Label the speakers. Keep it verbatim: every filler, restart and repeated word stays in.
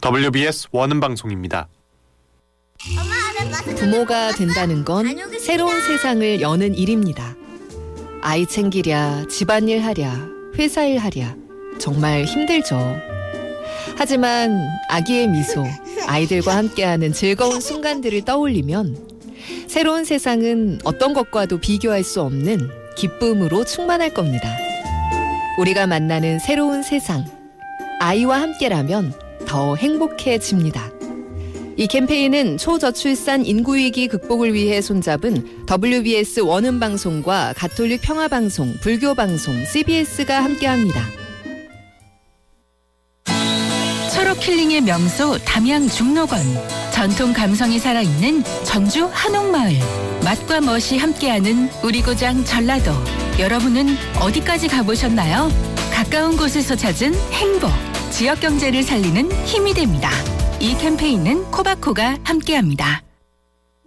Speaker 1: 더블유비에스 원음 방송입니다.
Speaker 2: 부모가 된다는 건 새로운 세상을 여는 일입니다. 아이 챙기랴, 집안일 하랴, 회사일 하랴 정말 힘들죠. 하지만 아기의 미소, 아이들과 함께하는 즐거운 순간들을 떠올리면 새로운 세상은 어떤 것과도 비교할 수 없는 기쁨으로 충만할 겁니다. 우리가 만나는 새로운 세상, 아이와 함께라면 더 행복해집니다. 이 캠페인은 초저출산 인구위기 극복을 위해 손잡은 더블유비에스 원음방송과 가톨릭 평화방송, 불교방송, 씨비에스가 함께합니다.
Speaker 3: 철옥 힐링의 명소 담양 중록원, 전통 감성이 살아있는 전주 한옥마을, 맛과 멋이 함께하는 우리 고장 전라도. 여러분은 어디까지 가보셨나요? 가까운 곳에서 찾은 행복, 지역 경제를 살리는 힘이 됩니다. 이 캠페인은 코바코가 함께합니다.